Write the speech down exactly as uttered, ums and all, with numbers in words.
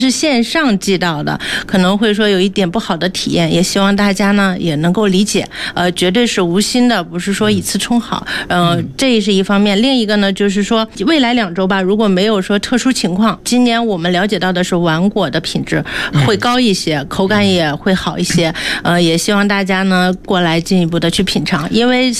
是线上寄到的，可能会说有一点不好的体验，也希望大家呢也能够理解，呃，绝对是无心的，不是说以次充好，呃，这是一方面。另一个呢，就是说未来两周吧，如果没有说特殊情况，今年我们了解到的是丸果的品质会高一些，口感也会好一些，呃，也希望大家呢过来进一步的去品尝，因为